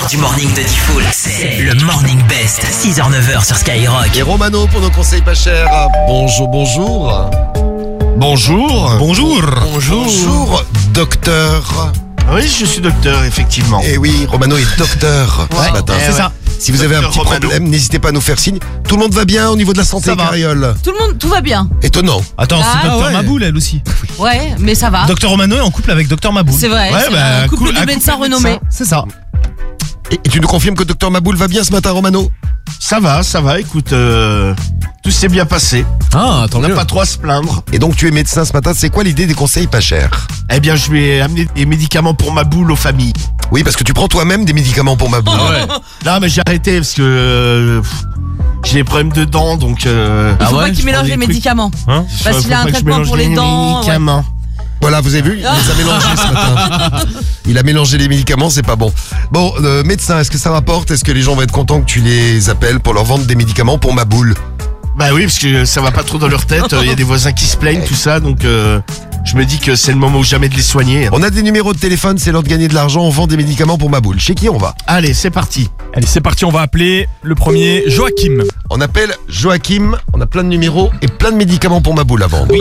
du morning de Diffoul, c'est le Morning Best, 6h-9h sur Skyrock. Et Romano pour nos conseils pas chers. Bonjour, bonjour. Bonjour. Bonjour. Bonjour, docteur. Oui, je suis docteur, effectivement. Et oui, Romano est docteur ce matin. c'est ça. Si vous avez un Docteur petit Romano. problème, n'hésitez pas à nous faire signe. Tout le monde va bien au niveau de la santé, Ça va. Cariole? Tout va bien. Étonnant. Attends, Ah, c'est Docteur ouais. Maboul, elle aussi. Ouais, mais ça va. Docteur Romano est en couple avec Docteur Maboul. C'est vrai, c'est un couple de médecins renommés. C'est ça. Et tu nous confirmes que docteur Maboul va bien ce matin, Romano? Ça va, écoute, tout s'est bien passé. Ah, On tant n'a mieux. pas trop à se plaindre. Et donc tu es médecin ce matin, c'est quoi l'idée des conseils pas chers? Eh bien, je vais amener des médicaments pour ma boule aux familles. Oui, parce que tu prends toi-même des médicaments pour Maboul. Non, mais j'ai arrêté parce que j'ai des problèmes de dents, donc... Il faut pas qu'il je mélange prends les des médicaments. Hein Parce faut qu'il a pas un que je traitement mélange pour les des dents. Ouais. médicaments. Voilà, vous avez vu, il les a mélangés ce matin. Il a mélangé les médicaments, c'est pas bon. Bon, médecin, est-ce que ça rapporte? Est-ce que les gens vont être contents que tu les appelles pour leur vendre des médicaments pour Maboul? Bah oui, parce que ça va pas trop dans leur tête. Il y a des voisins qui se plaignent, tout ça, donc je me dis que c'est le moment ou jamais de les soigner. On a des numéros de téléphone, c'est l'heure de gagner de l'argent, on vend des médicaments pour Maboul. Chez qui on va? Allez, c'est parti. Allez, c'est parti, on va appeler le premier Joachim. On appelle Joachim, on a plein de numéros et plein de médicaments pour Maboul à vendre.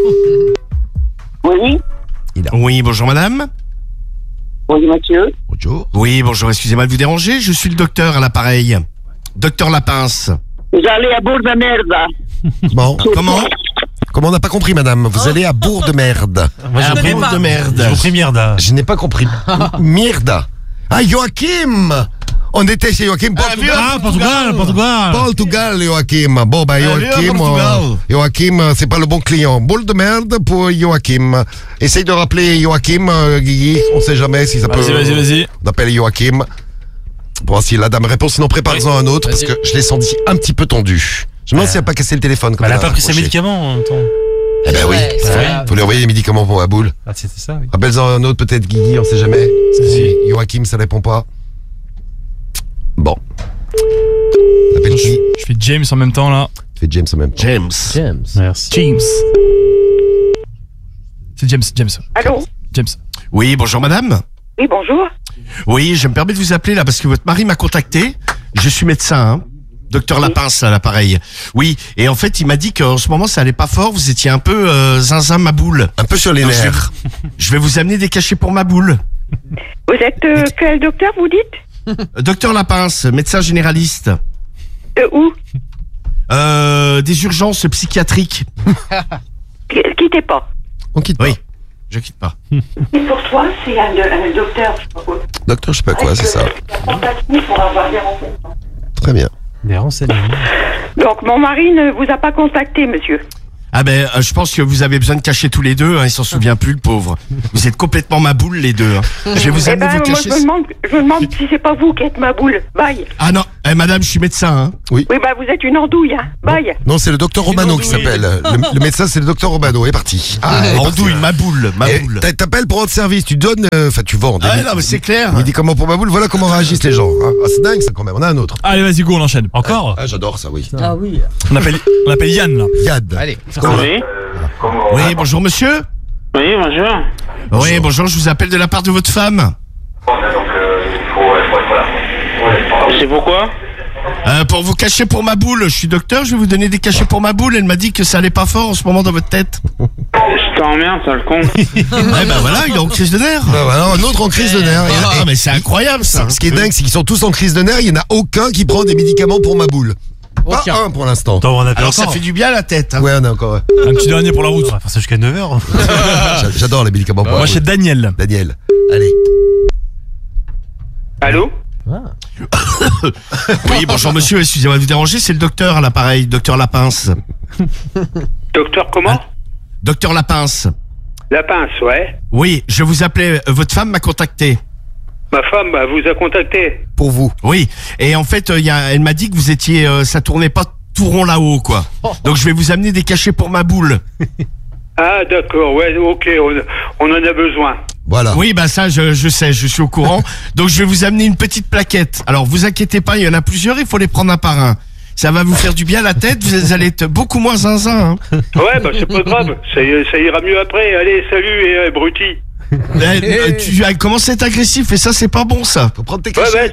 Oui, Oui, bonjour madame. oui, Mathieu. Bonjour. Oui, bonjour, excusez-moi de vous déranger, je suis le docteur à l'appareil. Docteur Lapince. Vous allez à bourg de merde. Bon, Comment comment on n'a pas compris, madame? Vous allez à Bourg de Merde. Moi, Ah, connais boule pas. de merde. compris merde. Je n'ai pas compris. Mirda. Ah, Joachim! On était chez Joachim, Portugal. Ah, Portugal. Portugal, Joachim. Bon, bah, Allez, à Joachim, Portugal. Joachim, c'est pas le bon client. Boule de merde pour Joachim. Essaye de rappeler Joachim, Guigui. On sait jamais si ça peut. Vas-y. On appelle Joachim. Pour voir si la dame répond. Sinon, prépare-en un autre, parce que je l'ai senti un petit peu tendu. Je me demande si elle n'a pas cassé le téléphone. Quand Elle a a pas pris ses raccroché. médicaments en même temps. Eh ben oui. Ouais, c'est vrai. Faut lui envoyer les médicaments pour la boule. Ah, c'était ça, oui. Rappelle-en un autre, peut-être Guigui, on sait jamais. Si Joachim, ça répond pas. Bon. Appelle qui? Je fais James en même temps là. Tu fais James en même temps. James. Merci. James. C'est James. Allô? James. Oui, bonjour madame. Oui, bonjour. Oui, je me permets de vous appeler là parce que votre mari m'a contacté. Je suis médecin, hein. Docteur Lapince à l'appareil. Oui, et en fait, il m'a dit qu'en ce moment, ça allait pas fort. Vous étiez un peu zinzin ma boule. Un peu sur les Alors, nerfs. je vais vous amener des cachets pour ma boule. Vous êtes quel docteur, vous dites? Docteur Lapince, médecin généraliste. Où? Des urgences psychiatriques. Quittez pas. On quitte pas. Oui, je quitte pas. Et pour toi, c'est un docteur, je sais pas quoi. Docteur, je sais pas quoi, c'est ça. Fantastique pour avoir des renseignements. Très bien. Des renseignements. Donc, mon mari ne vous a pas contacté, monsieur. Ah ben, je pense que vous avez besoin de cacher tous les deux. Hein, il s'en souvient plus, le pauvre. Vous êtes complètement ma boule, les deux. Hein. Je vais vous Eh amener ben, vos moi, cachets. je me demande si c'est pas vous qui êtes ma boule. Bye. Ah non, madame, je suis médecin. Hein. Oui, bah, vous êtes une andouille, hein. Bye. Non, c'est le docteur Romano qui andouille. s'appelle. Le médecin, c'est le docteur Romano. Il est parti. Ah, il est parti. Andouille, ma boule, ma Et boule. t'appelles pour rendre service. Tu donnes, enfin, tu vends des Ah non, mais c'est clair. médicaments pour ma boule. Voilà comment réagissent les gens. Hein. Ah, c'est dingue, ça, quand même. On a un autre. Allez, vas-y, go, on enchaîne. Encore Ah, j'adore ça, oui. Ah oui. on appelle Yann là. Yad. Allez. Oui, Oui, bonjour monsieur. oui, bonjour. Oui, bonjour, je vous appelle de la part de votre femme. C'est pourquoi? Pour vous cacher pour ma boule, je suis docteur, je vais vous donner des cachets pour ma boule. Elle m'a dit que ça allait pas fort en ce moment dans votre tête. Je t'emmerde, ça le con. Eh ben voilà, il est en crise de nerfs. Ah, voilà, un autre en crise de nerfs. Ah, mais c'est incroyable ça. Ce qui est dingue, c'est qu'ils sont tous en crise de nerfs. Il n'y en a aucun qui prend des médicaments pour ma boule. Pas un pour l'instant. Alors ça fait du bien à la tête. Hein. Ouais, on a encore. Un petit dernier pour la route. On va faire ça jusqu'à 9h. J'adore les médicaments pour ma Moi, boule. chez Daniel. Daniel. Allez. Allô? Oui, bonjour monsieur, excusez-moi de vous déranger, c'est le docteur à l'appareil, docteur Lapince. Docteur comment? Docteur Lapince. La pince, ouais. Oui, je vous appelais, votre femme m'a contacté. Ma femme vous a contacté. Pour vous. Oui, et en fait, elle m'a dit que vous étiez, ça tournait pas tout rond là-haut, quoi. Donc je vais vous amener des cachets pour ma boule. Ah, d'accord, ouais, ok, on en a besoin. Voilà. Oui, bah ça, je sais, je suis au courant. Donc je vais vous amener une petite plaquette. Alors vous inquiétez pas, il y en a plusieurs, il faut les prendre un par un. Ça va vous faire du bien à la tête, vous allez être beaucoup moins zinzin. Hein. Ouais, bah c'est pas grave, ça ira mieux après. Allez, salut et bruti. Tu as commencé à être agressif et ça c'est pas bon ça. Faut prendre tes Ouais, cachets.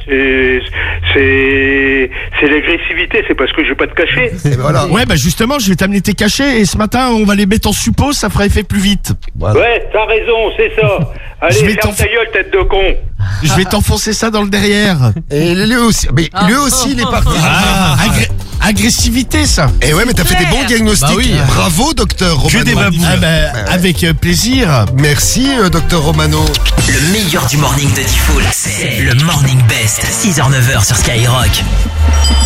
c'est l'agressivité, c'est parce que j'ai pas de cachet. Et ben voilà. Ouais bah justement je vais t'amener tes cachets et ce matin on va les mettre en suppos, ça fera effet plus vite. Voilà. Ouais, t'as raison, c'est ça. Je vais Allez, ferme ta gueule, tête de con. Je vais t'enfoncer ça dans le derrière. Et lui aussi, mais lui aussi il est parti. Agressivité ça. Et ouais, mais t'as fait des bons diagnostics. Bah oui. Bravo, docteur Romano. Que des babous. Avec plaisir. Merci, docteur Romano. Le meilleur du morning de Diffoul, c'est le Morning Best, 6h-9h sur Skyrock.